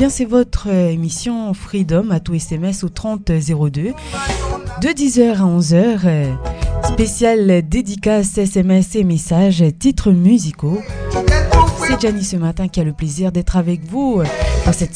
bien, c'est votre émission Freedom à tout SMS au 3002 de 10h à 11h. Spécial dédicace SMS et messages, titres musicaux. C'est Gianni ce matin qui a le plaisir d'être avec vous dans cette